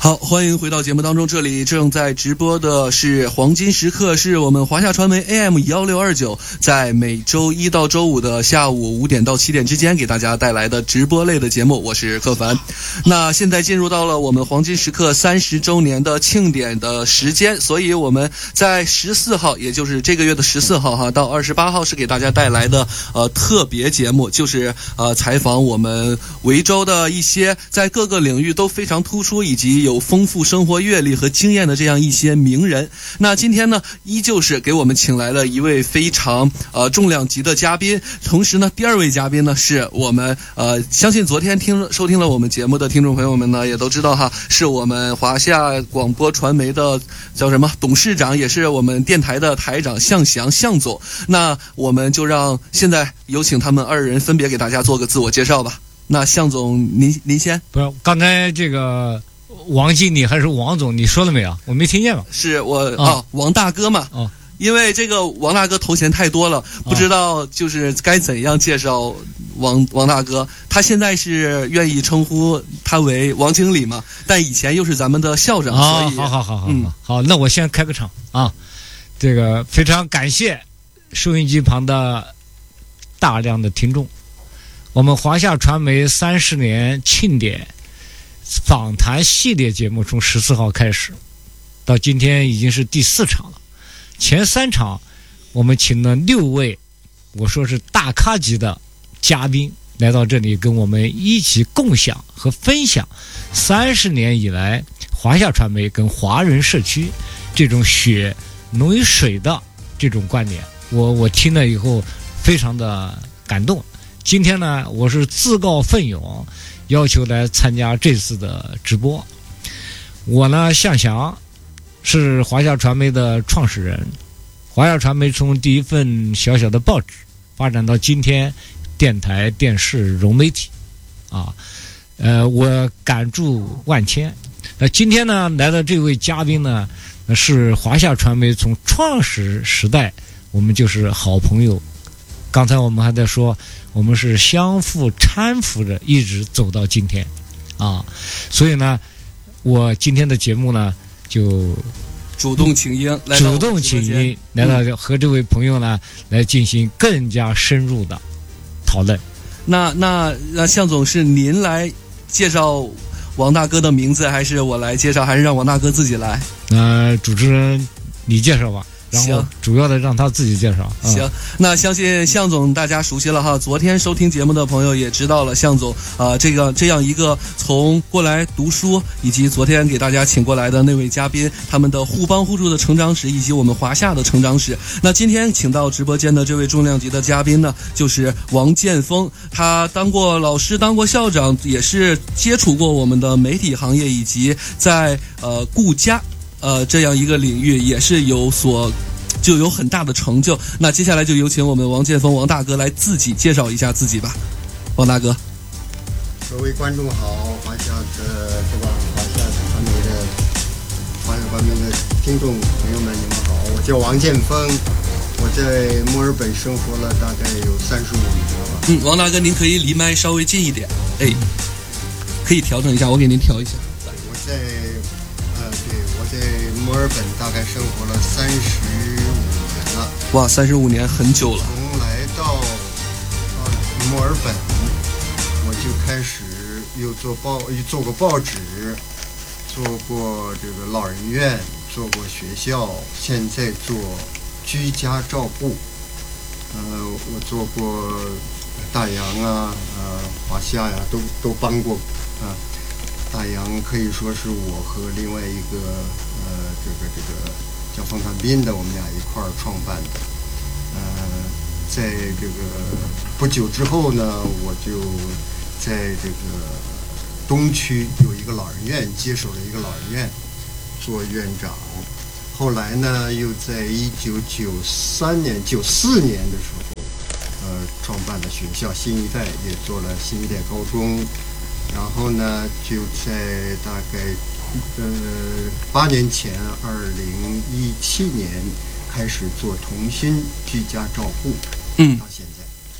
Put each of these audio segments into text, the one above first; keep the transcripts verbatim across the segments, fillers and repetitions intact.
好，欢迎回到节目当中，这里正在直播的是黄金时刻，是我们华夏传媒 A M 一六二九在每周一到周五的下午五点到七点之间给大家带来的直播类的节目，我是柯凡。那现在进入到了我们黄金时刻三十周年的庆典的时间，所以我们在十四号，也就是这个月的十四号哈到二十八号是给大家带来的呃特别节目，就是呃采访我们维州的一些在各个领域都非常突出以及有有丰富生活阅历和经验的这样一些名人。那今天呢，依旧是给我们请来了一位非常呃重量级的嘉宾，同时呢，第二位嘉宾呢是我们呃，相信昨天听收听了我们节目的听众朋友们呢，也都知道哈，是我们华夏广播传媒的叫什么董事长，也是我们电台的台长向翔向总。那我们就让现在有请他们二人分别给大家做个自我介绍吧。那向总，您您先。 不是，刚才这个。王经理还是王总，你说了没有？我没听见吧？ 是我啊、哦，王大哥嘛。 哦， 因为这个王大哥头衔太多了，不知道就是该怎样介绍王王大哥。他现在是愿意称呼他为王经理嘛，但以前又是咱们的校长， 啊、 所以好好好好、嗯、好，那我先开个场啊。这个非常感谢收音机旁的大量的听众，我们华夏传媒三十年庆典。访谈系列节目从十四号开始，到今天已经是第四场了。前三场我们请了六位，我说是大咖级的嘉宾来到这里，跟我们一起共享和分享三十年以来华夏传媒跟华人社区这种血浓于水的这种观点。我我听了以后非常的感动。今天呢，我是自告奋勇。要求来参加这次的直播。我呢，向翔是华夏传媒的创始人。华夏传媒从第一份小小的报纸发展到今天电台、电视、融媒体，啊，呃，我感触万千。那今天呢，来的这位嘉宾呢，是华夏传媒从创始时代我们就是好朋友。刚才我们还在说。我们是相互搀扶着一直走到今天啊，所以呢我今天的节目呢就主动请缨来主动请缨来到和这位朋友呢、嗯、来进行更加深入的讨论。 那那那向总，是您来介绍王大哥的名字，还是我来介绍，还是让王大哥自己来？ 呃主持人你介绍吧，然后主要的让他自己介绍。 行、嗯、那相信向总大家熟悉了哈，昨天收听节目的朋友也知道了向总啊、呃，这个这样一个从过来读书，以及昨天给大家请过来的那位嘉宾，他们的互帮互助的成长史，以及我们华夏的成长史。那今天请到直播间的这位重量级的嘉宾呢，就是王建峰。他当过老师，当过校长，也是接触过我们的媒体行业，以及在呃顾家呃这样一个领域也是有所就有很大的成就。那接下来就有请我们王建峰王大哥来自己介绍一下自己吧。王大哥， 各位观众好，华夏的是吧？华夏传媒的华夏传媒的听众朋友们，你们好，我叫王建峰，我在墨尔本生活了大概有三十五年了吧。 嗯，王大哥，您可以离麦稍微近一点，哎，可以调整一下，我给您调一下。 我在呃，对，我在墨尔本大概生活了三十五年了。 哇，三十五年很久了。 从来到呃墨尔本，我就开始又做报，又做过报纸，做过这个老人院，做过学校，现在做居家照顾。呃，我做过大洋啊，呃，华夏呀，都都帮过啊。大洋可以说是我和另外一个呃，这个这个叫冯传斌的，我们俩一块儿创办的。呃，在这个不久之后呢，我就在这个东区有一个老人院，接手了一个老人院做院长。后来呢，又在一九九三年、九四年的时候，呃，创办了学校新一代，也做了新一代高中。然后呢，就在大概呃八年前，二零一七年开始做童心居家照顾， 嗯， 到现在。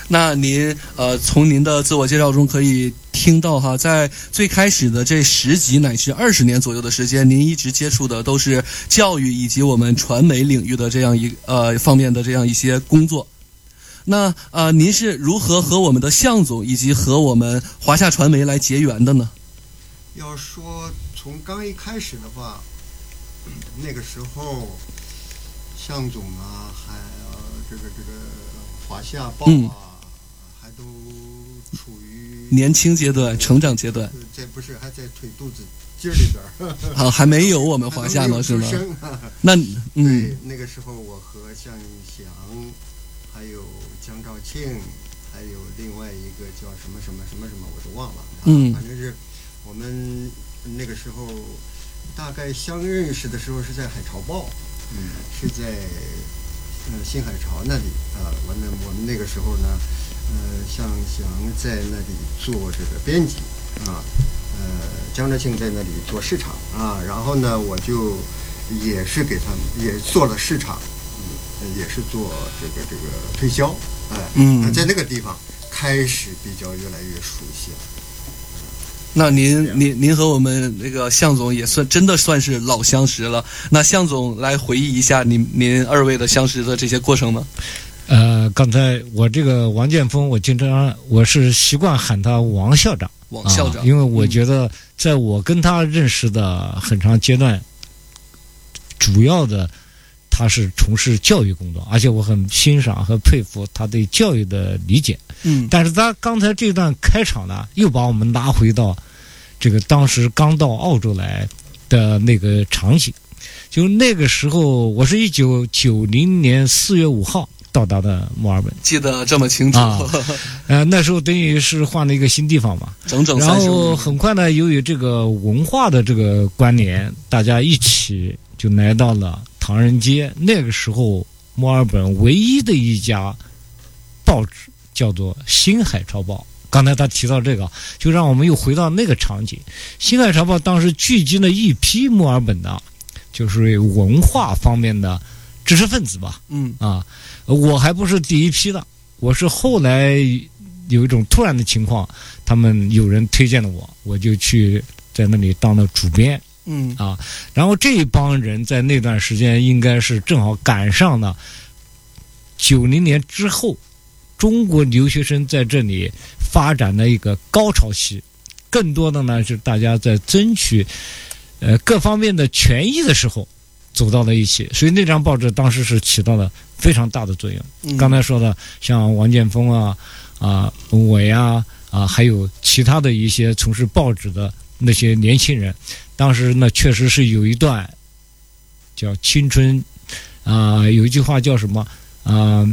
那您呃，从您的自我介绍中可以听到哈，在最开始的这十几乃至二十年左右的时间，您一直接触的都是教育以及我们传媒领域的这样一呃方面的这样一些工作。那呃，您是如何和我们的向总以及和我们华夏传媒来结缘的呢？ 要说从刚一开始的话，那个时候向总啊，还呃这个这个华夏报啊，嗯、还都处于年轻阶段、成长阶段。 这不是还在腿肚子筋里边儿？ 好，还没有我们华夏呢，是吗？那嗯， 对，那个时候我和向翔，还有江兆庆，还有另外一个叫什么什么什么什么，我都忘了。 嗯， 反正是我们那个时候大概相认识的时候是在海潮报，嗯，是在呃新海潮那里啊。完了，我们那个时候呢，呃，向翔在那里做这个编辑啊，呃，江浙庆在那里做市场啊。然后呢，我就也是给他们也做了市场，嗯，也是做这个这个推销，哎， 嗯， 在那个地方开始比较越来越熟悉了。 那您您您和我们那个向总也算真的算是老相识了。那向总来回忆一下您您二位的相识的这些过程吗？ 呃，刚才我这个王建峰，我经常我是习惯喊他王校长， 王校长， 啊、因为我觉得在我跟他认识的很长阶段，嗯、主要的他是从事教育工作，而且我很欣赏和佩服他对教育的理解。 嗯， 但是他刚才这段开场呢，又把我们拉回到这个当时刚到澳洲来的那个场景。就那个时候，我是一九九零年四月五号到达的墨尔本， 记得这么清楚。 啊、呃，那时候等于是换了一个新地方嘛， 整整然三十后很快呢，由于这个文化的这个关联，大家一起就来到了唐人街。那个时候，墨尔本唯一的一家报纸叫做《新海潮报》。刚才他提到这个，就让我们又回到那个场景。《新海潮报》当时聚集了一批墨尔本的，就是文化方面的知识分子吧。 嗯啊，我还不是第一批的，我是后来有一种突然的情况，他们有人推荐了我，我就去在那里当了主编。 嗯啊，然后这帮人在那段时间应该是正好赶上了九零年之后，中国留学生在这里发展的一个高潮期。更多的呢是大家在争取呃各方面的权益的时候走到了一起，所以那张报纸当时是起到了非常大的作用。 嗯、 刚才说的像王建峰啊啊我呀啊还有其他的一些从事报纸的那些年轻人，当时呢确实是有一段叫青春啊、呃、有一句话叫什么啊、呃、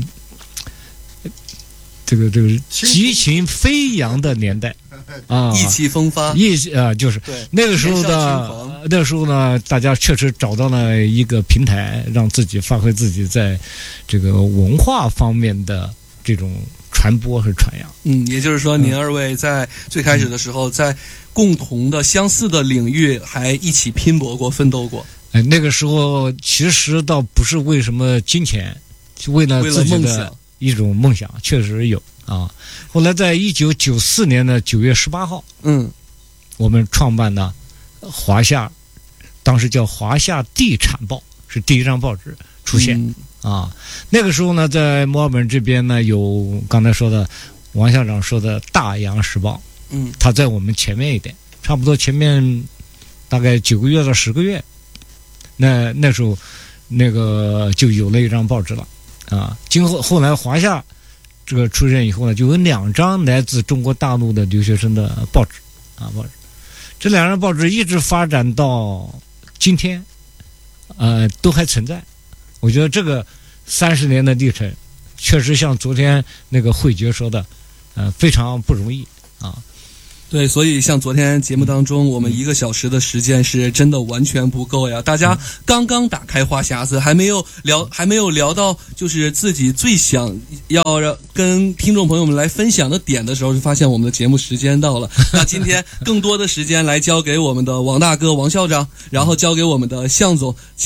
这个这个激情飞扬的年代啊， 意气风发， 意啊、呃、就是那个时候的那个时候呢，大家确实找到了一个平台，让自己发挥自己在这个文化方面的这种传播和传扬。 嗯，也就是说，您二位在最开始的时候，嗯、在共同的相似的领域还一起拼搏过、奋斗过。 哎，那个时候其实倒不是为什么金钱，就为了自己的一种梦想，确实有啊。后来在一九九四年的九月十八号， 嗯， 我们创办的华夏，当时叫华夏地产报，是第一张报纸出现。嗯啊，那个时候呢，在墨尔本这边呢，有刚才说的王校长说的《大洋时报》， 嗯， 他在我们前面一点，差不多前面大概九个月到十个月，那那时候那个就有了一张报纸了啊。今后后来华夏这个出现以后呢，就有两张来自中国大陆的留学生的报纸啊报纸，这两张报纸一直发展到今天，呃，都还存在。我觉得这个三十年的历程，确实像昨天那个慧觉说的，呃，非常不容易啊。 对，所以像昨天节目当中，我们一个小时的时间是真的完全不够呀。大家刚刚打开话匣子，还没有聊，还没有聊到就是自己最想要跟听众朋友们来分享的点的时候，就发现我们的节目时间到了。那今天更多的时间来交给我们的王大哥、王校长，然后交给我们的向总，请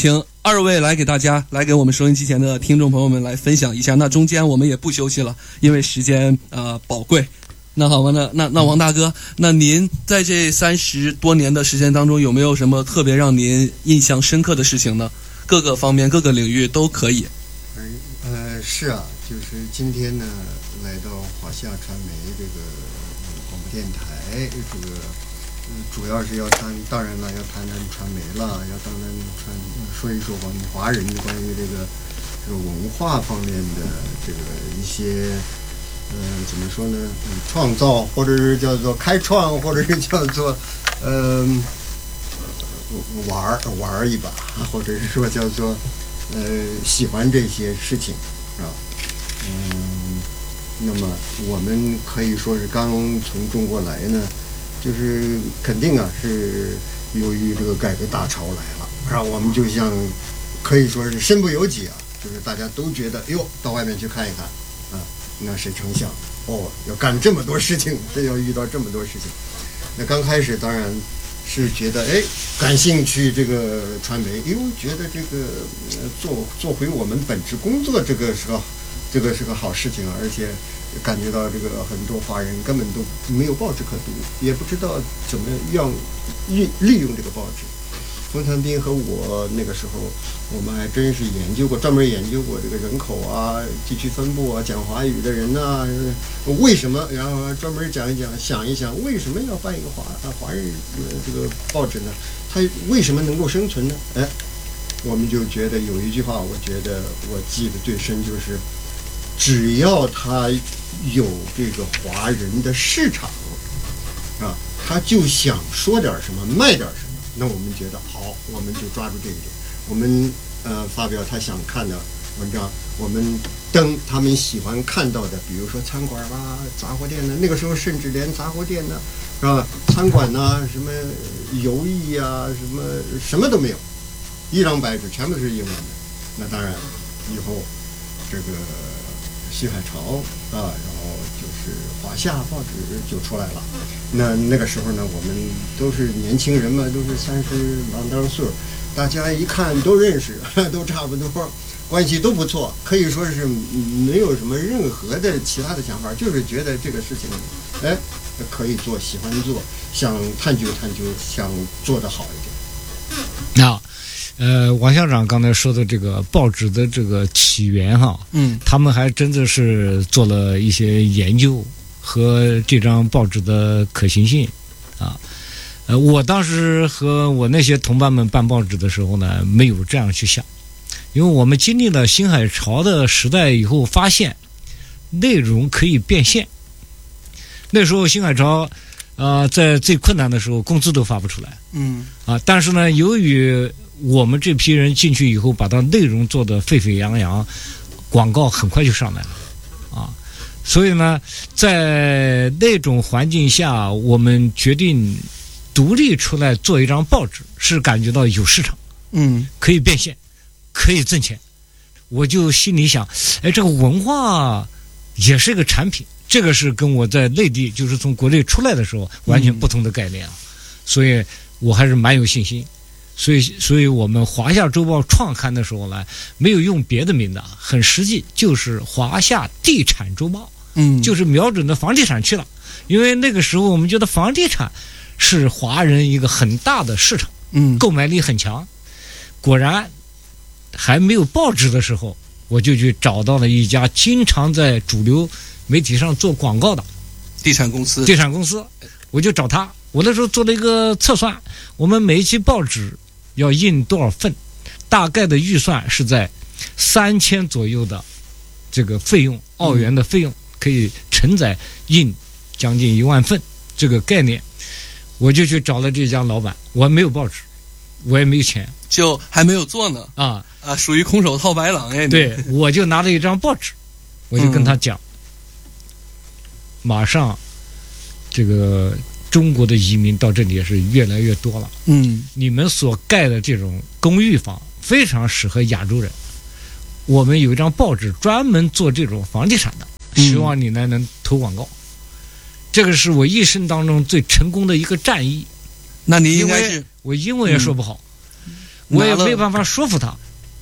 二位来给大家，来给我们收音机前的听众朋友们来分享一下。那中间我们也不休息了，因为时间呃宝贵。那好吧，那那那王大哥，那您在这三十多年的时间当中，有没有什么特别让您印象深刻的事情呢？各个方面、各个领域都可以。 呃，是啊，就是今天呢，来到华夏传媒这个广播电台，这个嗯，主要是要谈，当然了，要谈谈传媒了，要当然传说一说我们华人关于这个这个文化方面的这个一些。嗯、呃，怎么说呢？嗯，创造，或者是叫做开创，或者是叫做，嗯、呃，玩儿玩儿一把，或者是说叫做，呃，喜欢这些事情，是吧？嗯，那么我们可以说是刚从中国来呢，就是肯定啊是由于这个改革大潮来了，然后我们就像可以说是身不由己啊，就是大家都觉得，哟，到外面去看一看，啊。那谁成想哦，要干这么多事情，这要遇到这么多事情。那刚开始当然是觉得哎感兴趣这个传媒，因为觉得这个、呃、做做回我们本职工作，这个是个这个是个好事情，而且感觉到这个很多华人根本都没有报纸可读，也不知道怎么样利利用这个报纸。冯传斌和我那个时候，我们还真是研究过，专门研究过这个人口啊、地区分布啊、讲华语的人呐、啊，为什么？然后专门讲一讲，想一想为什么要办一个华啊华人这个报纸呢？它为什么能够生存呢？哎，我们就觉得有一句话，我觉得我记得最深，就是只要他有这个华人的市场啊，他就想说点什么，卖点什么。那我们觉得好，我们就抓住这一点，我们呃发表他想看的文章，我们登他们喜欢看到的，比如说餐馆啦、杂货店呢，那个时候甚至连杂货店呢，是吧？餐馆呐，什么游艺呀，什么什么都没有，一张白纸，全部是英文的。那当然，以后这个新海潮啊，然后就是华夏报纸就出来了。那那个时候呢，我们都是年轻人嘛，都是三十郎当岁，大家一看都认识，都差不多，关系都不错，可以说是没有什么任何的其他的想法，就是觉得这个事情，哎，可以做，喜欢做，想探究探究，想做得好一点。 那。呃，王校长刚才说的这个报纸的这个起源哈， 嗯， 他们还真的是做了一些研究和这张报纸的可行性啊。呃，我当时和我那些同伴们办报纸的时候呢，没有这样去想，因为我们经历了新海潮的时代以后，发现内容可以变现。那时候新海潮，呃，在最困难的时候，工资都发不出来， 嗯， 啊，但是呢，由于我们这批人进去以后，把它内容做得沸沸扬扬，广告很快就上来了，啊，所以呢，在那种环境下，我们决定独立出来做一张报纸，是感觉到有市场， 嗯， 可以变现，可以挣钱。我就心里想，哎，这个文化也是个产品，这个是跟我在内地，就是从国内出来的时候完全不同的概念啊，所以我还是蛮有信心。所以，所以我们华夏周报创刊的时候呢，没有用别的名字，很实际，就是华夏地产周报， 嗯， 就是瞄准的房地产去了。因为那个时候我们觉得房地产是华人一个很大的市场， 嗯， 购买力很强。果然，还没有报纸的时候，我就去找到了一家经常在主流媒体上做广告的地产公司， 地产公司，我就找他。我那时候做了一个测算，我们每一期报纸要印多少份，大概的预算是在三千左右的这个费用，澳元的费用可以承载印将近一万份这个概念。我就去找了这家老板，我还没有报纸，我也没有钱， 就还没有做呢啊啊，属于空手套白狼哎。 对，我就拿了一张报纸，我就跟他讲，嗯、马上这个。中国的移民到这里也是越来越多了， 嗯， 你们所盖的这种公寓房非常适合亚洲人，我们有一张报纸专门做这种房地产的，希望你呢能投广告，嗯、这个是我一生当中最成功的一个战役。 那你应该是我英文也说不好，嗯、我也没办法说服他，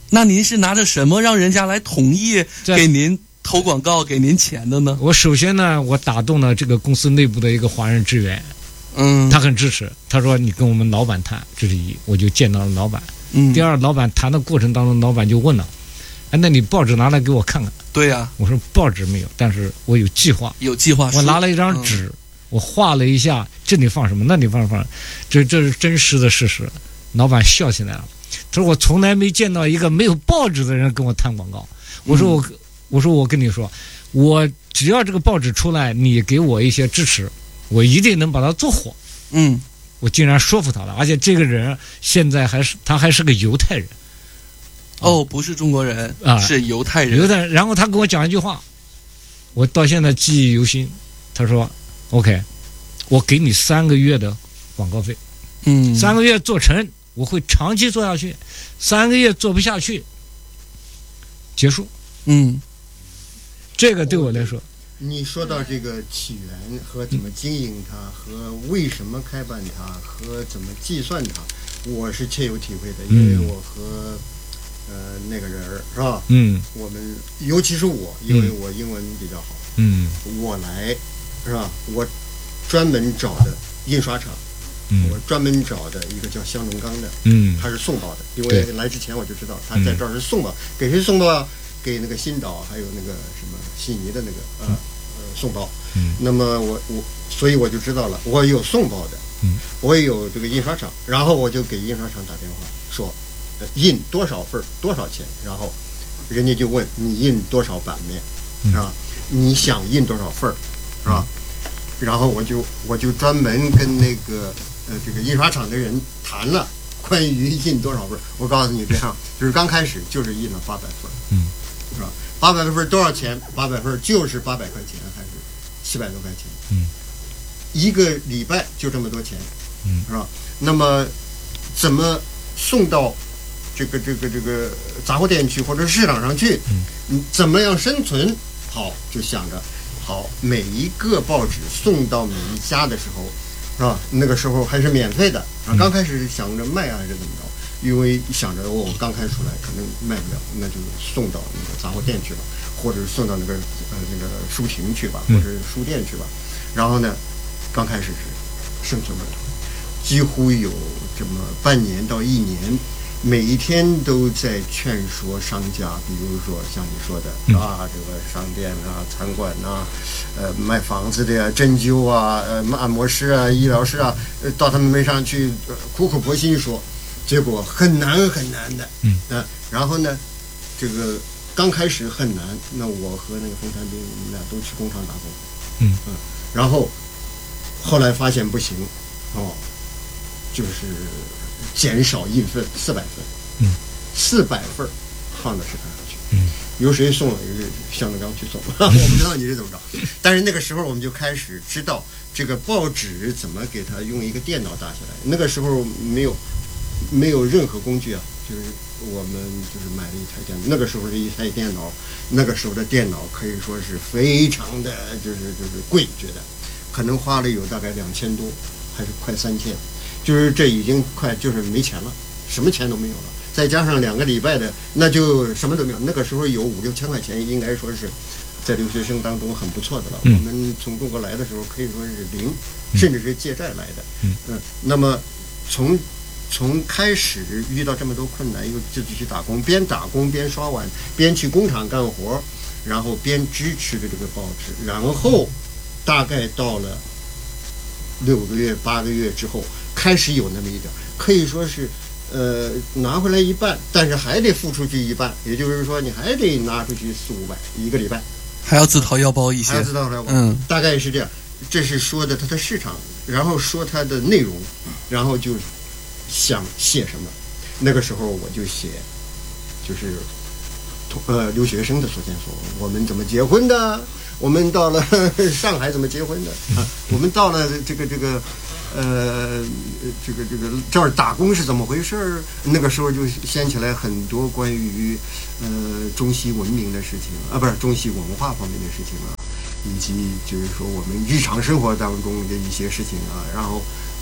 那您是拿着什么让人家来同意给您投广告、给您钱的呢？ 我首先呢，我打动了这个公司内部的一个华人职员， 嗯， 他很支持，他说你跟我们老板谈，这是一，我就见到了老板。 嗯， 第二，老板谈的过程当中，老板就问了，哎，那你报纸拿来给我看看。 对呀、啊， 我说报纸没有，但是我有计划， 有计划书。 我拿了一张纸，嗯、我画了一下，这里放什么，那里放什么，这这是真实的事实。老板笑起来了，他说我从来没见到一个没有报纸的人跟我谈广告。我说我。嗯我说我跟你说，我只要这个报纸出来，你给我一些支持，我一定能把它做火。 嗯， 我竟然说服他了，而且这个人现在还是他还是个犹太人。 哦，不是中国人啊， 是犹太人。 犹太人。然后他跟我讲一句话，我到现在记忆犹新。他说 ：“OK， 我给你三个月的广告费， 嗯， 三个月做成，我会长期做下去；三个月做不下去，结束。” 嗯。 这个对我来说， 你说到这个起源和怎么经营它，和为什么开办它，和怎么计算它，我是切有体会的，因为我和呃那个人儿是吧？ 嗯， 我们尤其是我，因为我英文比较好， 嗯， 我来是吧？我专门找的印刷厂， 嗯， 我专门找的一个叫香农刚的， 嗯， 他是送报的，因为来之前我就知道他在这儿是送报，给谁送报啊？给那个新岛还有那个什么悉尼的那个呃呃送报， 嗯， 那么我我所以我就知道了，我有送报的， 嗯， 我也有这个印刷厂，然后我就给印刷厂打电话说，呃、印多少份多少钱，然后人家就问你印多少版面，是吧？嗯、你想印多少份是吧？嗯、然后我就我就专门跟那个呃这个印刷厂的人谈了。关于印多少份，我告诉你这样，就是刚开始就是印了八百份， 嗯， 是吧？八百份多少钱？八百份就是八百块钱，还是七百多块钱？ 嗯， 一个礼拜就这么多钱， 嗯， 是吧？那么怎么送到这个这个这个杂货店去或者市场上去？ 嗯， 怎么样生存？好，就想着好，每一个报纸送到每一家的时候。是吧？那个时候还是免费的啊！刚开始想着卖啊，还是怎么着？因为想着我刚开出来可能卖不了，那就送到那个杂货店去吧，或者送到那个呃那个书亭去吧，或者书店去吧。然后呢，刚开始是生存不了，几乎有这么半年到一年，每一天都在劝说商家，比如说像你说的啊，这个商店啊、餐馆呐、啊，呃，卖房子的呀、针灸啊、呃，按摩师啊、医疗师啊，呃，到他们门上去、呃、苦口婆心说，结果很难很难的， 嗯， 啊，然后呢，这个刚开始很难，那我和那个冯探兵，我们俩都去工厂打工， 嗯嗯，然后后来发现不行，哦，就是减少印份四百份， 嗯， 四百份放到市场上去， 嗯， 由谁送了？由向德刚去送，我不知道你是怎么着，但是那个时候我们就开始知道这个报纸怎么给它用一个电脑打下来。那个时候没有没有任何工具啊，就是我们就是买了一台电脑，那个时候的一台电脑，那个时候的电脑可以说是非常的就是就是贵，觉得可能花了有大概两千多，还是快三千。就是这已经快就是没钱了，什么钱都没有了，再加上两个礼拜的，那就什么都没有。那个时候有五六千块钱，应该说是在留学生当中很不错的了。 嗯、 我们从中国来的时候可以说是零，甚至是借债来的。 嗯， 嗯那么从从开始遇到这么多困难，又自己去打工，边打工边刷碗，边去工厂干活，然后边支持着这个报纸，然后大概到了六个月、八个月之后。开始有那么一点，可以说是，呃，拿回来一半，但是还得付出去一半，也就是说，你还得拿出去四五百一个礼拜， 还要自掏腰包一些， 还要自掏腰包， 嗯， 大概是这样。这是说的它的市场，然后说它的内容，然后就想写什么。那个时候我就写，就是呃留学生的所见所闻，我们怎么结婚的，我们到了上海怎么结婚的啊，我们到了这个这个。呃，这个这个这儿打工是怎么回事儿？那个时候就掀起来很多关于呃中西文明的事情啊，不是中西文化方面的事情啊，以及就是说我们日常生活当中的一些事情啊。然后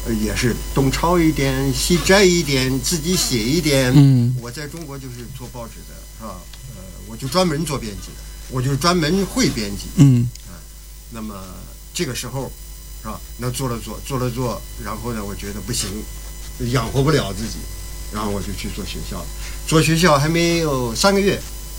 呃也是东抄一点，西摘一点，自己写一点。 嗯， 我在中国就是做报纸的，是吧？呃，我就专门做编辑的，我就专门会编辑。 嗯啊、那么这个时候，是吧？那做了做，做了做，然后呢，我觉得不行，养活不了自己，然后我就去做学校了。做学校还没有三个月，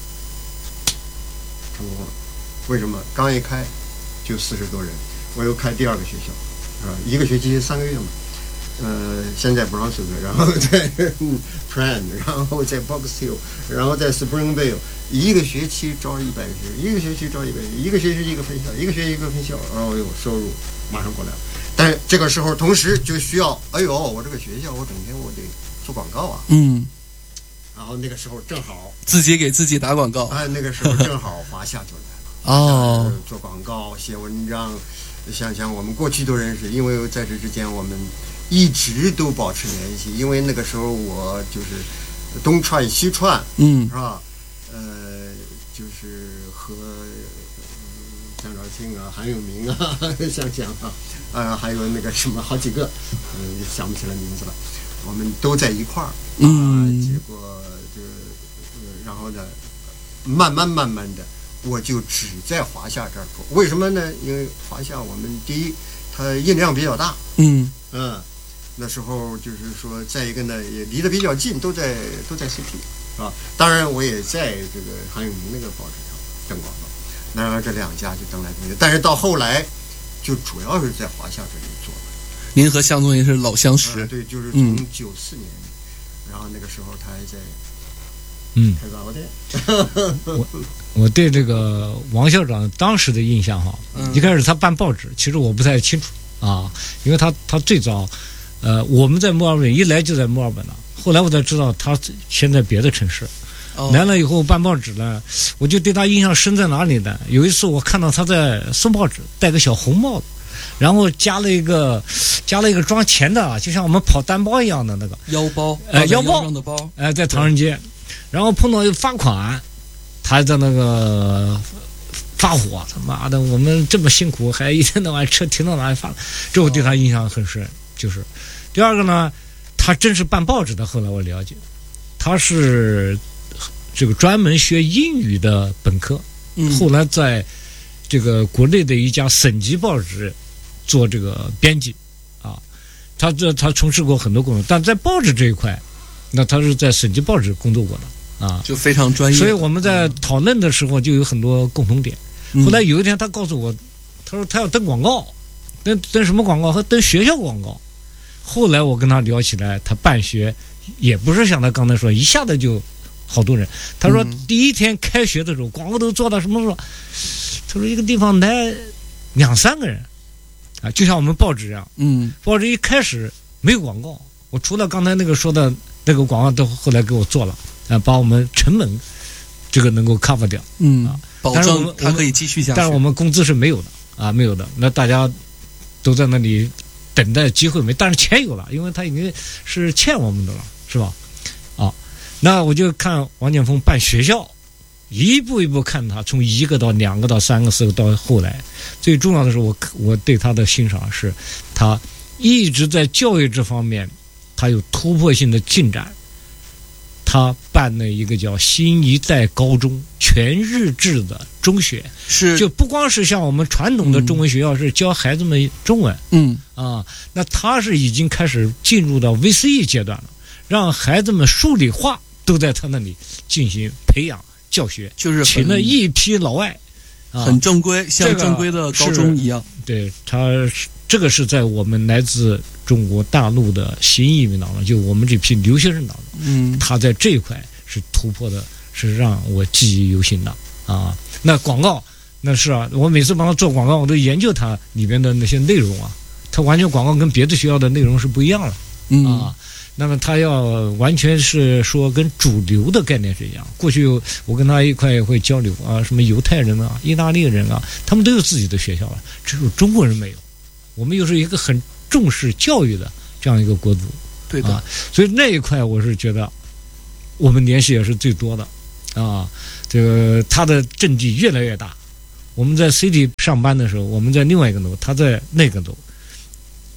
成功了。为什么？刚一开就四十多人，我又开第二个学校，是吧？一个学期三个月嘛。呃，先在 Brownsville， 然后在 Prand， 然后在 Box Hill， 然后在 Springville， 一个学期招一百个学生，一个学期招一百个，一个学期一个分校，一个学期一个分校，然后有收入马上过来了。但是这个时候，同时就需要，哎呦，我这个学校，我整天我得做广告啊。 嗯， 然后那个时候正好自己给自己打广告。 哎，那个时候正好华夏就来了。 哦， 做广告、写文章，想想我们过去都认识，因为在这之间我们一直都保持联系，因为那个时候我就是东串西串， 嗯， 是吧？呃，就是和张兆庆啊、韩永明啊，想想啊，呃，还有那个什么好几个，嗯、呃，想不起来名字了，我们都在一块儿， 嗯， 呃、结果就、呃，然后呢，慢慢慢慢的。我就只在华夏这儿做，为什么呢？因为华夏我们第一，它印量比较大， 嗯嗯，那时候就是说，再一个呢，也离得比较近，都在都在 C T， 是吧？当然，我也在这个韩永明那个报纸上登广告，那这两家就登来登去，但是到后来，就主要是在华夏这里做了。 您和向总也是老相识， 呃、对，就是从九四年、嗯，然后那个时候他还在。 嗯， 开杂货店。 我我对这个王校长当时的印象哈， 嗯、 一开始他办报纸，其实我不太清楚啊，因为他他最早，呃，我们在墨尔本一来就在墨尔本了，后来我才知道他现在别的城市，哦、来了以后办报纸呢，我就对他印象深在哪里呢？有一次我看到他在送报纸，戴个小红帽子。然后加了一个，加了一个装钱的，就像我们跑单包一样的那个腰包， 呃，腰包上的包， 呃，在唐人街，然后碰到一个罚款，他还在那个发火，他妈的，我们这么辛苦，还一天到晚车停到哪里发，这我对他印象很深。就是第二个呢，他真是办报纸的，后来我了解，他是这个专门学英语的本科， 嗯、 后来在这个国内的一家省级报纸。做这个编辑，啊，他这他从事过很多工作，但在报纸这一块，那他是在省级报纸工作过的啊， 就非常专业。 所以我们在讨论的时候就有很多共同点。 嗯、 后来有一天他告诉我，他说他要登广告，登登什么广告？和登学校广告。后来我跟他聊起来，他办学也不是像他刚才说一下子就好多人。他说第一天开学的时候，广告都做到什么时候？他说一个地方来两三个人。啊，就像我们报纸一样， 嗯， 报纸一开始没有广告，我除了刚才那个说的那个广告，都后来给我做了，啊，把我们成本这个能够 cover 掉， 嗯， 啊， 保证它可以继续下去。 但是我们工资是没有的啊，没有的，那大家都在那里等待机会没，但是钱有了，因为他已经是欠我们的了，是吧？啊，那我就看王建峰办学校。一步一步看他，从一个到两个到三个四个到后来，最重要的是我我对他的欣赏是，他一直在教育这方面，他有突破性的进展。他办了一个叫新一代高中全日制的中学， 是就不光是像我们传统的中文学校是教孩子们中文， 嗯啊，那他是已经开始进入到 V C E 阶段了，让孩子们数理化都在他那里进行培养。教学就是请了一批老外，啊、 很正规，像正规的高中一样。 这个、对他，这个是在我们来自中国大陆的新移民当中，就我们这批留学生当中， 嗯， 他在这一块是突破的，是让我记忆犹新的啊。那广告那是啊，我每次帮他做广告，我都研究他里边的那些内容啊，他完全广告跟别的学校的内容是不一样的， 嗯啊。那么他要完全是说跟主流的概念是一样。过去我跟他一块会交流啊，什么犹太人啊、意大利人啊，他们都有自己的学校了，只有中国人没有。我们又是一个很重视教育的这样一个国度， 对的。 啊，所以那一块我是觉得我们联系也是最多的啊。这个他的阵地越来越大。我们在 City 上班的时候，我们在另外一个楼，他在那个楼。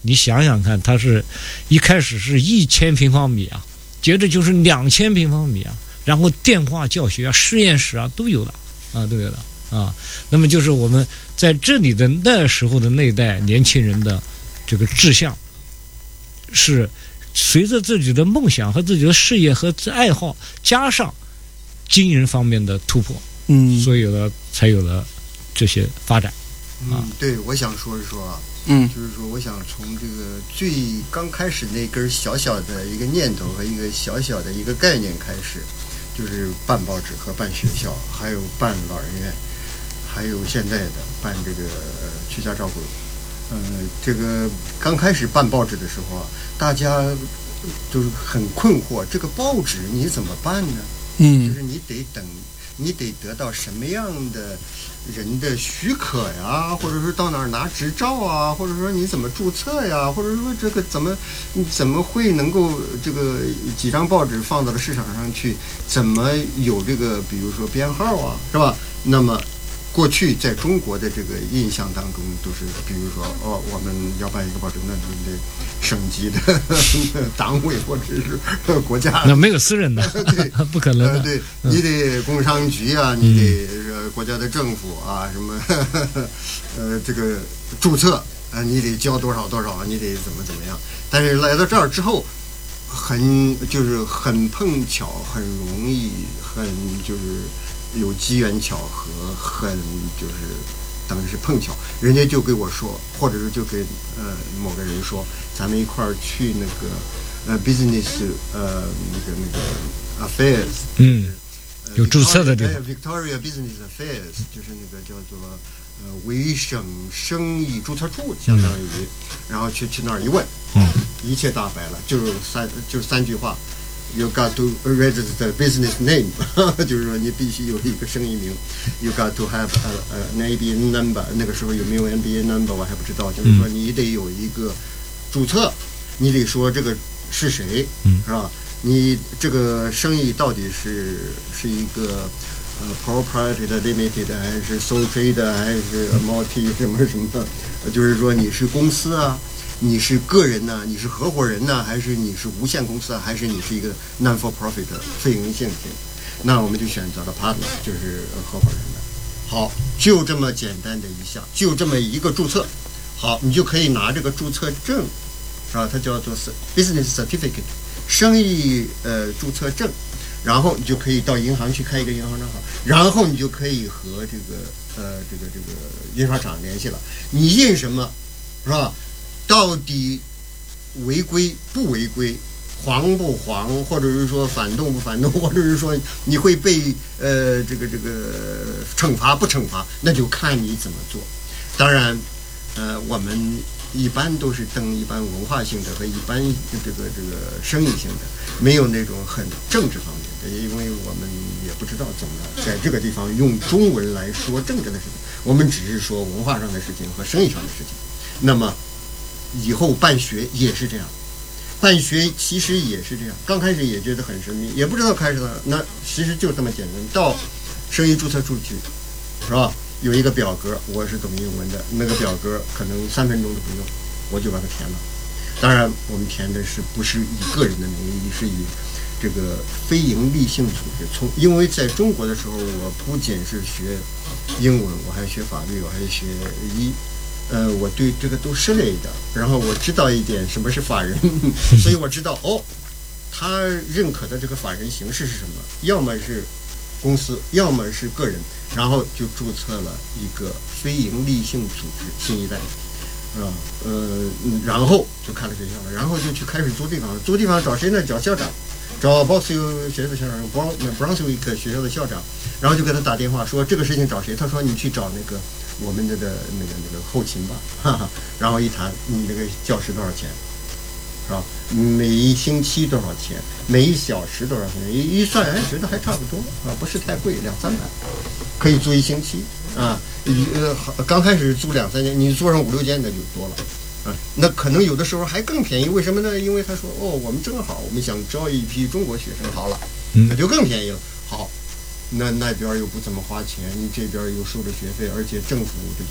你想想看，它是一开始是一千平方米啊，接着就是两千平方米啊，然后电话教学啊、实验室啊都有了啊，都有了啊。那么就是我们在这里的那时候的那一代年轻人的这个志向，是随着自己的梦想和自己的事业和爱好，加上经营方面的突破， 嗯， 所以有了才有了这些发展。 嗯，对，我想说一说啊， 嗯， 就是说，我想从这个最刚开始那根小小的一个念头和一个小小的一个概念开始，就是办报纸和办学校，还有办老人院，还有现在的办这个居家照顾。嗯，这个刚开始办报纸的时候啊，大家就是很困惑，这个报纸你怎么办呢？ 嗯， 就是你得等，你得得到什么样的人的许可呀，或者说到哪儿拿执照啊，或者说你怎么注册呀，或者说这个怎么你怎么会能够这个几张报纸放到了市场上去，怎么有这个比如说编号啊，是吧？那么过去在中国的这个印象当中，都是比如说哦，我们要办一个报纸，那就得省级的党委或者是国家， 那没有私人的， 对， 不可能的。 呃、对，你得工商局啊， 嗯、 你得呃国家的政府啊，什么呵呵呃这个注册啊、呃，你得交多少多少，你得怎么怎么样。但是来到这儿之后，很就是很碰巧，很容易，很就是有机缘巧合，很就是等于是碰巧，人家就给我说，或者是就给呃某个人说，咱们一块儿去那个呃 business 呃那个那个 affairs， 嗯，有注册的地方 ，Victoria Business Affairs 就是那个叫做呃维省生意注册处，相当于，嗯、然后去去那儿一问， 嗯， 一切大白了，就是三就是三句话。You got to register the business name， 就是说你必须有一个生意名。You got to have a, a, an A B N number， 那个时候有没有 N B A number 我还不知道，就是说你得有一个注册，你得说这个是谁，是吧？你这个生意到底是是一个呃 proprietary 的 limited 还是 sole trader 还是 multi 什么什么的，就是说你是公司啊。你是个人呢？你是合伙人呢？还是你是无限公司啊？还是你是一个 non-for-profit 非营利性质？那我们就选择了 partner， 就是合伙人的。好，就这么简单的一项，就这么一个注册，好，你就可以拿这个注册证，是吧？它叫做 business certificate， 生意呃注册证，然后你就可以到银行去开一个银行账号，然后你就可以和这个呃这个这个印刷厂联系了。你印什么，是吧？到底违规不违规，黄不黄，或者是说反动不反动，或者是说你会被呃这个这个惩罚不惩罚，那就看你怎么做。当然，呃，我们一般都是登一般文化性的和一般这个这个生意性的，没有那种很政治方面的，因为我们也不知道怎么在这个地方用中文来说政治的事情，我们只是说文化上的事情和生意上的事情。那么以后办学也是这样，办学其实也是这样。刚开始也觉得很神秘，也不知道开始了，那其实就这么简单。到生意注册处去，是吧？有一个表格，我是懂英文的，那个表格可能三分钟都不用，我就把它填了。当然，我们填的是不是以个人的名义，是以这个非营利性组织。从因为在中国的时候，我不仅是学英文，我还学法律，我还学医。呃，我对这个都涉猎一点，然后我知道一点什么是法人，所以我知道哦，他认可的这个法人形式是什么？要么是公司，要么是个人，然后就注册了一个非营利性组织新一代，啊，呃，然后就开了学校了，然后就去开始租地方，租地方找谁呢？找校长，找 Boxhill 学校的校长 ，Brunswick 学校的校长，然后就给他打电话说这个事情找谁？他说你去找那个。我们的的那个那个后勤吧，哈哈，然后一谈，你那个教室多少钱，是吧？每一星期多少钱？每一小时多少钱？一一算，哎，觉得还差不多啊，不是太贵，两三百，可以租一星期啊。呃，刚开始租两三间，你租上五六间那就多了啊。那可能有的时候还更便宜，为什么呢？因为他说，哦，我们正好我们想招一批中国学生，好了，那就更便宜了。好。那那边又不怎么花钱，你这边又收着学费，而且政府这个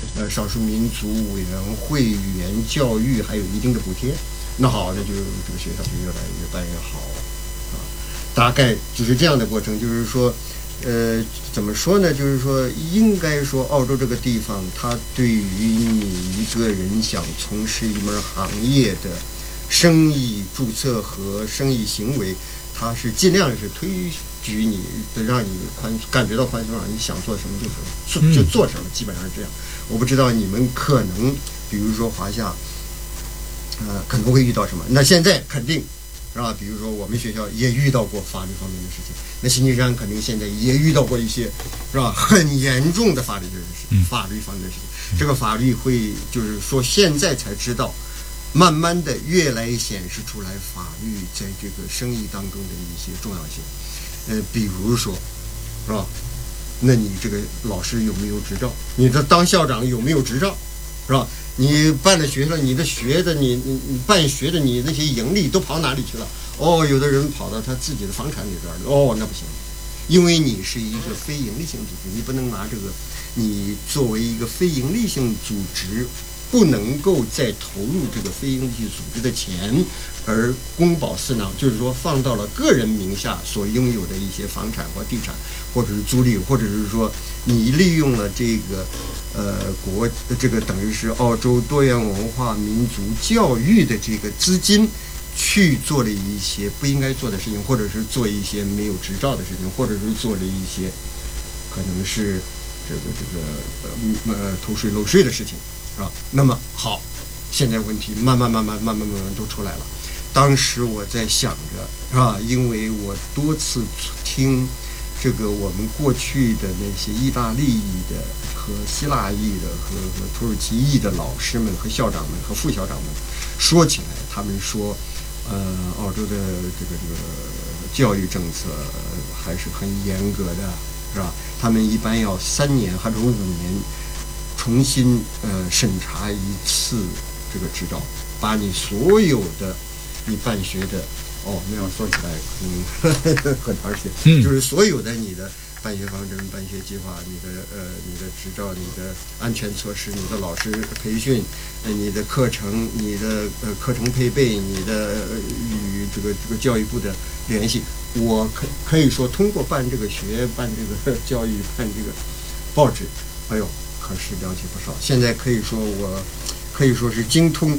呃少数民族委员会语言教育还有一定的补贴。那好，那就这个学校就越来越办越好啊。大概就是这样的过程，就是说，呃，怎么说呢？就是说，应该说，澳洲这个地方，它对于你一个人想从事一门行业的生意注册和生意行为，它是尽量是推举你，让你宽感觉到宽松，让你想做什么就做就做什么，基本上是这样。我不知道你们可能，比如说华夏。呃，可能会遇到什么？那现在肯定，是吧？比如说我们学校也遇到过法律方面的事情，那新金山肯定现在也遇到过一些，是吧？很严重的法律的事情，法律方面的事情。这个法律会就是说现在才知道，慢慢的越来显示出来法律在这个生意当中的一些重要性。呃，比如说，是吧？那你这个老师有没有执照？你这当校长有没有执照？是吧？你办了学了，你的学的你你你办学的你那些盈利都跑哪里去了？哦，有的人跑到他自己的房产里边了。哦，那不行，因为你是一个非盈利性组织，你不能拿这个，你作为一个非盈利性组织，不能够再投入这个非盈利性组织的钱，而公保私囊，就是说放到了个人名下所拥有的一些房产或地产，或者是租赁，或者是说你利用了这个。呃，国这个等于是澳洲多元文化民族教育的这个资金，去做了一些不应该做的事情，或者是做一些没有执照的事情，或者是做了一些可能是这个这个呃呃偷税漏税的事情，是吧？那么好，现在问题慢慢慢慢慢慢慢慢都出来了。当时我在想着，是吧？因为我多次听。这个我们过去的那些意大利裔的和希腊裔的和和土耳其裔的老师们和校长们和副校长们说起来，他们说，呃，澳洲的这个这个教育政策还是很严格的，是吧？他们一般要三年或者五年重新呃审查一次这个执照，把你所有的你办学的。哦，那样说起来，嗯，很长时间，嗯，就是所有的你的办学方针、办学计划、你的呃、你的执照、你的安全措施、你的老师培训、呃、你的课程、你的呃课程配备、你的、呃、与这个这个教育部的联系，我可可以说通过办这个学、办这个教育、办这个报纸，哎呦，可是了解不少。现在可以说我可以说是精通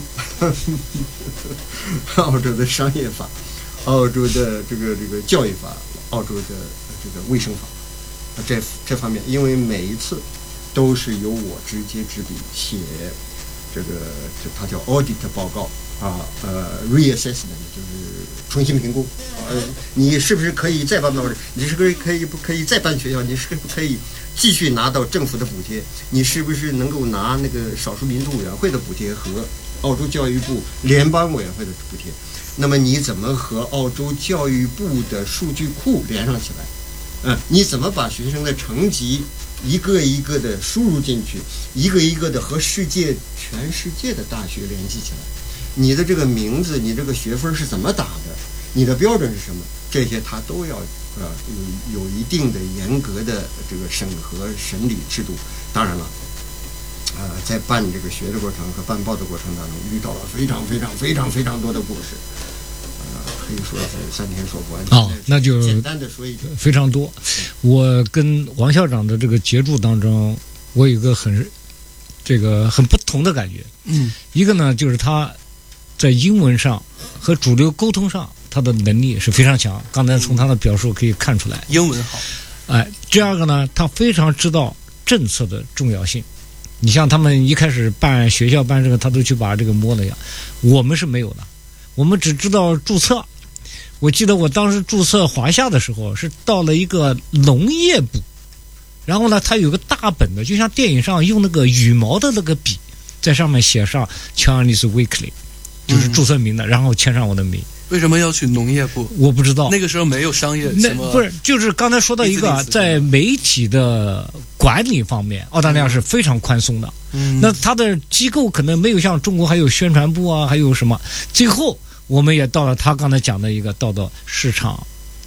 澳洲的商业法。澳洲的这个这个教育法，澳洲的这个卫生法，这这方面，因为每一次都是由我直接执笔写这个，这它叫 audit 报告啊，呃 reassessment 就是重新评估，呃，你是不是可以再办报纸？你是不是可以不可以再办学校？你是不是可以继续拿到政府的补贴？你是不是能够拿那个少数民族委员会的补贴和澳洲教育部联邦委员会的补贴？那么你怎么和澳洲教育部的数据库连上起来？嗯，你怎么把学生的成绩一个一个的输入进去，一个一个的和世界全世界的大学联系起来？你的这个名字，你这个学分是怎么打的？你的标准是什么？这些他都要呃有有一定的严格的这个审核审理制度。当然了。呃，在办这个学的过程和办报的过程当中，遇到了非常非常非常非常多的故事，呃，可以说是三天说不完。 哦，那就简单的说一句， 非常多。我跟王校长的这个接触当中，我有一个很这个很不同的感觉。 嗯， 一个呢，就是他在英文上和主流沟通上，他的能力是非常强。刚才从他的表述可以看出来， 英文好。 哎，第二个呢，他非常知道政策的重要性。你像他们一开始办学校办这个，他都去把这个摸了呀。我们是没有的，我们只知道注册。我记得我当时注册华夏的时候，是到了一个农业部，然后呢，他有个大本的，就像电影上用那个羽毛的那个笔，在上面写上 Chinese Weekly， 就是注册名的，嗯、然后签上我的名。 为什么要去农业部？ 我不知道， 那个时候没有商业什么，不是，就是刚才说到一个，在媒体的管理方面，澳大利亚是非常宽松的。嗯，那它的机构可能没有像中国还有宣传部啊，还有什么。最后我们也到了他刚才讲的一个到到市场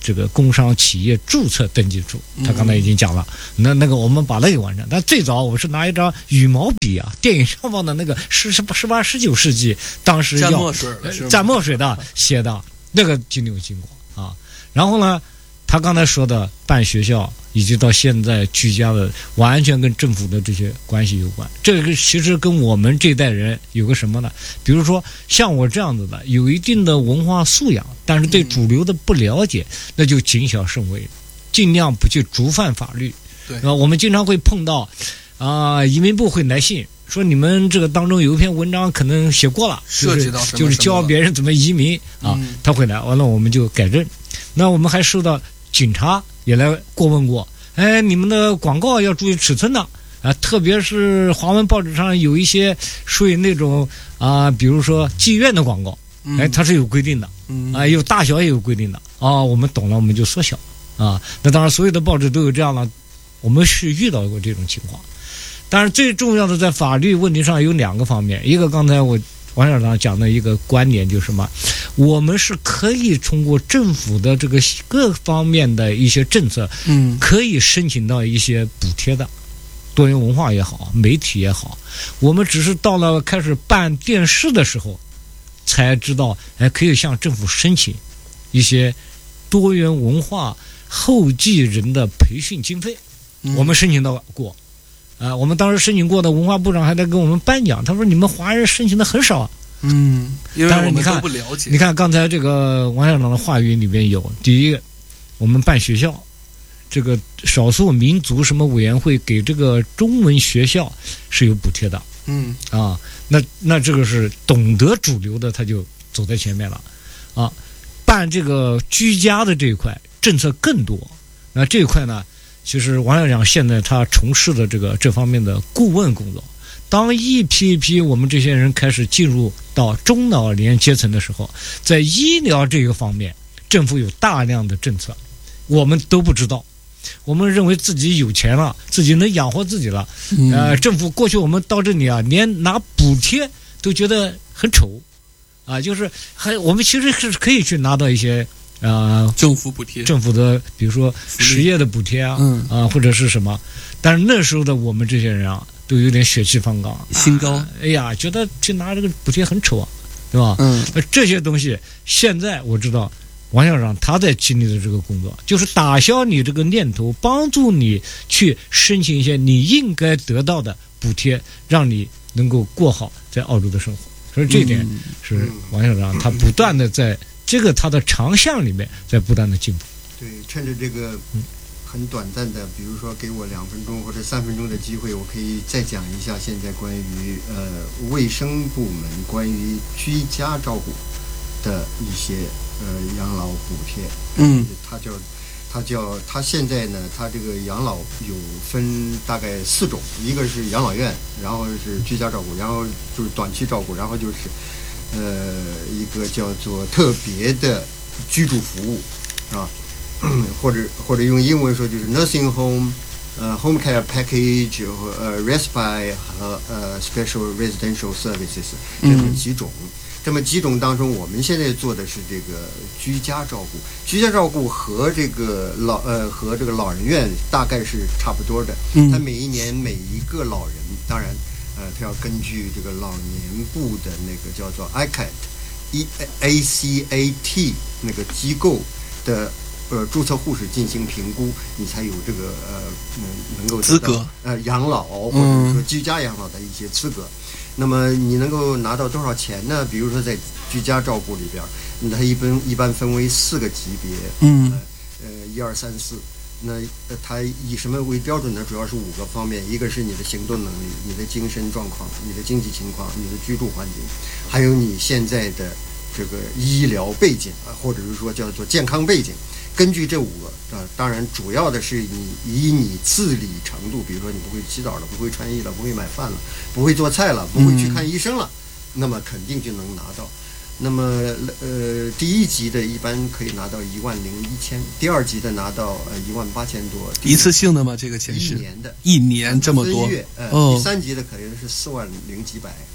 这个工商企业注册登记处，他刚才已经讲了，那那个我们把那个完成。但最早我是拿一张羽毛笔啊，电影上方的那个十十十八十九世纪当时要蘸墨水的蘸墨水的写的，那个经历有经过啊。然后呢，他刚才说的办学校，以及到现在居家的，完全跟政府的这些关系有关。这个其实跟我们这代人有个什么呢？比如说像我这样子的，有一定的文化素养，但是对主流的不了解，那就谨小慎微，尽量不去触犯法律。 对啊，我们经常会碰到啊、呃，移民部会来信说你们这个当中有一篇文章可能写过了， 涉及到什么就是就是教别人怎么移民啊， 嗯、 他会来，完了我们就改正。那我们还收到警察也来过问过，哎，你们的广告要注意尺寸的啊，特别是华文报纸上有一些属于那种啊，比如说妓院的广告，哎，它是有规定的， 嗯、 啊，有大小也有规定的啊，我们懂了我们就缩小啊。那当然，所有的报纸都有这样的，我们是遇到过这种情况。但是最重要的在法律问题上有两个方面，一个刚才我王校长讲的一个观点就是什么，我们是可以通过政府的这个各方面的一些政策， 嗯， 可以申请到一些补贴的，多元文化也好，媒体也好，我们只是到了开始办电视的时候，才知道，哎，可以向政府申请一些多元文化后继人的培训经费， 嗯、 我们申请到过。啊、呃，我们当时申请过的，文化部长还在给我们颁奖。他说：“你们华人申请的很少啊。” 嗯，因为我们都不了解。 你看刚才这个王校长的话语里面有，第一个，我们办学校，这个少数民族什么委员会给这个中文学校是有补贴的。 嗯啊，那那这个是懂得主流的，他就走在前面了。啊，办这个居家的这一块政策更多。那这一块呢？其实王校长现在他从事的这个这方面的顾问工作，当一批一批我们这些人开始进入到中老年阶层的时候，在医疗这个方面，政府有大量的政策，我们都不知道。我们认为自己有钱了，自己能养活自己了。 嗯、 呃，政府过去我们到这里啊，连拿补贴都觉得很丑，啊，就是还我们其实是可以去拿到一些。呃， 政府补贴， 政府的比如说实业的补贴啊， 嗯啊、呃、或者是什么，但是那时候的我们这些人啊，都有点血气方刚， 心高、啊， 哎呀，觉得去拿这个补贴很丑啊，对吧？ 嗯， 那这些东西现在我知道，王校长他在经历的这个工作，就是打消你这个念头，帮助你去申请一些你应该得到的补贴，让你能够过好在澳洲的生活。所以这一点是王校长他不断的在。这个它的长项里面在不断的进步。 对，趁着这个很短暂的，比如说给我两分钟或者三分钟的机会，我可以再讲一下现在关于呃卫生部门关于居家照顾的一些呃养老补贴。 嗯， 它叫它叫它现在呢，它这个养老有分大概四种，一个是养老院，然后是居家照顾，然后就是短期照顾，然后就是。呃，一个叫做特别的居住服务，啊，或者或者用英文说就是 nursing home， 呃 home care package 和呃 respite 和呃 special residential services 这么几种。嗯、这么几种当中，我们现在做的是这个居家照顾。居家照顾和这个老呃和这个老人院大概是差不多的。嗯，它每一年每一个老人，当然。呃，他要根据这个老年部的那个叫做 A C A T，E A C A T 那个机构的呃注册护士进行评估，你才有这个呃能能够资格呃养老或者说居家养老的一些资格。嗯、那么你能够拿到多少钱呢？比如说在居家照顾里边，它一般一般分为四个级别， 嗯， 呃一二三四。那它以什么为标准呢？主要是五个方面，一个是你的行动能力、你的精神状况、你的经济情况、你的居住环境，还有你现在的这个医疗背景啊，或者是说叫做健康背景。根据这五个啊，当然主要的是你以你自理程度，比如说你不会洗澡了，不会穿衣了，不会买饭了，不会做菜了，不会去看医生了，嗯、那么肯定就能拿到。那么，呃，第一级的一般可以拿到一万零一千，第二级的拿到呃一万八千多。 一次性的吗？这个钱是一年的， 一年这么多。 月，呃， 哦、 第三级的可能是四万零几百，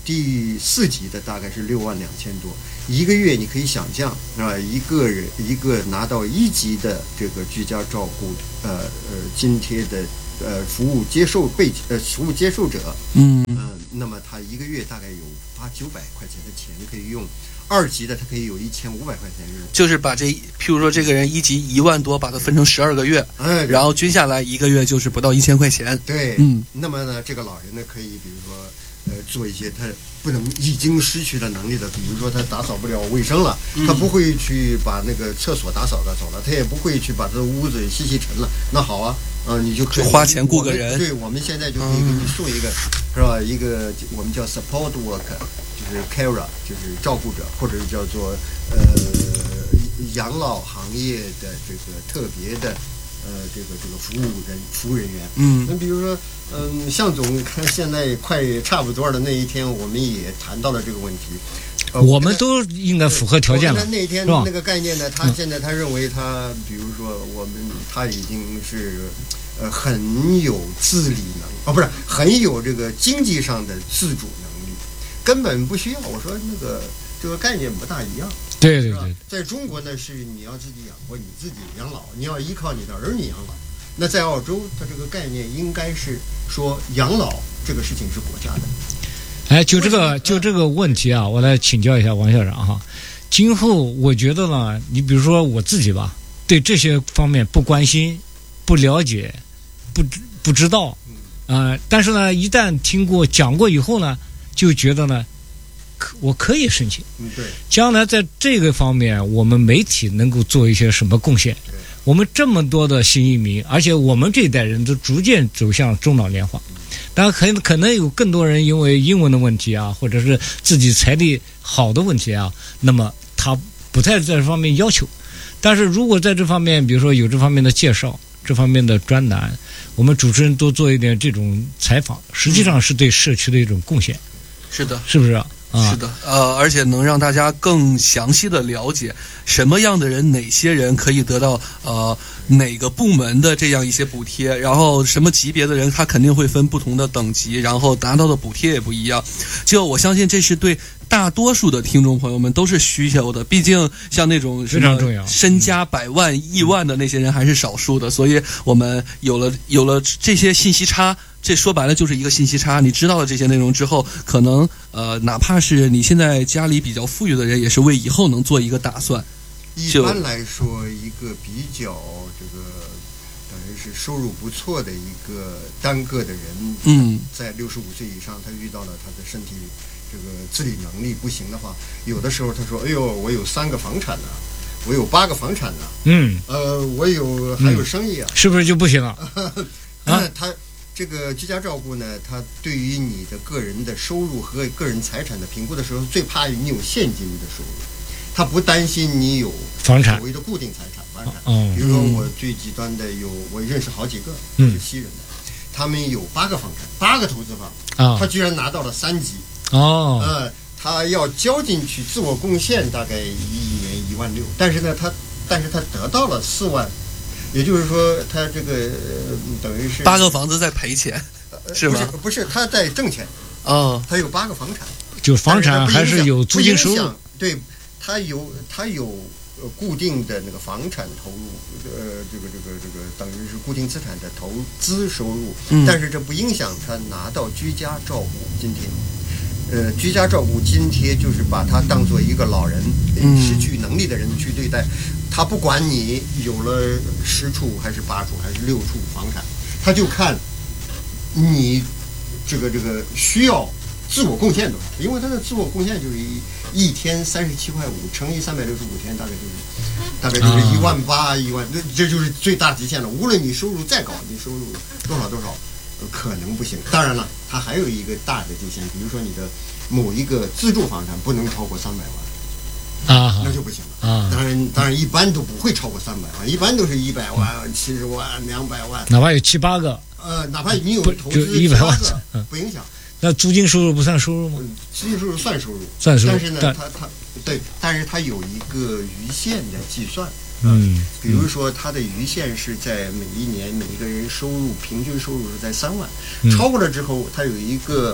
第四级的大概是六万两千多，一个月你可以想象啊，一个人一个拿到一级的这个居家照顾呃呃津贴的呃服务接受被呃服务接受者， 嗯嗯、呃，那么他一个月大概有八九百块钱的钱可以用。二级的他可以有一千五百块钱用， 就是把这，譬如说这个人一级一万多，把它分成十二个月， 哎， 然后均下来一个月就是不到一千块钱。 对， 嗯， 那么呢，这个老人呢，可以比如说，呃，做一些他不能已经失去了能力的，比如说他打扫不了卫生了， 嗯、 他不会去把那个厕所打扫打扫了，他也不会去把这屋子吸吸尘了。那好啊，啊、呃，你就可以就花钱雇个人。 对，我们现在就可以给你送一个，嗯、是吧？一个我们叫 support worker。就是 carer， 就是照顾者，或者是叫做呃养老行业的这个特别的呃这个这个服务人服务人员。 嗯， 那比如说，嗯，向总看现在快差不多的那一天，我们也谈到了这个问题。 呃、我们都应该符合条件了。 那一天那个概念呢，他现在他认为他，比如说我们他已经是呃很有自理能，哦，不是很有这个经济上的自主能。根本不需要，我说那个这个概念不大一样。 对对对， 在中国呢是你要自己养活你自己养老，你要依靠你的儿女养老。那在澳洲，它这个概念应该是说养老这个事情是国家的。 哎，就这个就这个问题啊，我来请教一下王校长哈。今后我觉得呢，你比如说我自己吧，对这些方面不关心、不了解、不不知道，呃，但是呢，一旦听过讲过以后呢。就觉得呢，可我可以申请。 嗯，对。 将来在这个方面，我们媒体能够做一些什么贡献？ 对。 我们这么多的新移民，而且我们这一代人都逐渐走向中老年化。当然，可可能有更多人因为英文的问题啊，或者是自己财力好的问题啊，那么他不在这方面要求。但是如果在这方面，比如说有这方面的介绍，这方面的专栏，我们主持人多做一点这种采访，实际上是对社区的一种贡献。 是的， 是不是啊？ 是的，呃，而且能让大家更详细的了解什么样的人，哪些人可以得到呃哪个部门的这样一些补贴，然后什么级别的人，他肯定会分不同的等级，然后拿到的补贴也不一样。就我相信这是对大多数的听众朋友们都是需求的，毕竟像那种非常重要身家百万、亿万的那些人还是少数的，所以我们有了有了这些信息差。这说白了就是一个信息差，你知道了这些内容之后，可能呃，哪怕是你现在家里比较富裕的人，也是为以后能做一个打算。 一般来说，一个比较这个等于是收入不错的一个单个的人， 嗯， 在六十五岁以上，他遇到了他的身体这个自理能力不行的话，有的时候他说：“哎呦，我有三个房产呢，我有八个房产呢， 嗯， 呃，我有还有生意啊， 嗯、是不是就不行了？” 啊，他。这个居家照顾呢，它对于你的个人的收入和个人财产的评估的时候，最怕你有现金的收入，他不担心你有房产所谓的固定财产房产。 哦， 比如说我最极端的有，我认识好几个是西人的，嗯、他们有八个房产，八个投资房， 啊， 他居然拿到了三级。 哦， 呃，他要交进去自我贡献大概一年一万六，但是呢，他但是他得到了四万。也就是说，他这个、呃、等于是八个房子在赔钱，是吗？ 不是，不是他在挣钱。 哦， 他有八个房产， 就房产还是有租金收入。 对，他有他有固定的那个房产投入，呃，这个这个这个等于是固定资产的投资收入， 嗯、 但是这不影响他拿到居家照顾津贴。呃，居家照顾津贴就是把他当做一个老人、 嗯、 失去能力的人去对待。他不管你有了十处还是八处还是六处房产，他就看你这个这个需要自我贡献多少，因为他的自我贡献就是一一天三十七块五乘以三百六十五天，大概就是大概就是一万八一万，这这就是最大极限了。无论你收入再高，你收入多少多少，可能不行。当然了，它还有一个大的极限，比如说你的某一个自住房产不能超过三百万。 啊， 那就不行了啊！ 当然，当然一般都不会超过三百万，一般都是一百万、七十万、两百万， 哪怕有七八个， 呃，哪怕你有投资一百万， 不影响。 那租金收入不算收入吗？ 租金收入算收入， 算收入。 但是呢，它它对，但是它有一个余限的计算。 嗯， 比如说它的余限是在每一年每一个人收入平均收入是在三万， 嗯、 超过了之后，它有一个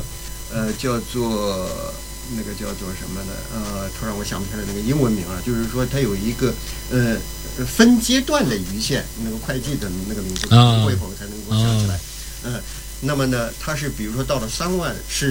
呃，叫做那个叫做什么呢？呃，突然我想不起来那个英文名了。就是说，它有一个呃分阶段的鱼线，那个会计的那个名字，会否才能够想起来。嗯、呃，那么呢，它是比如说到了三万是。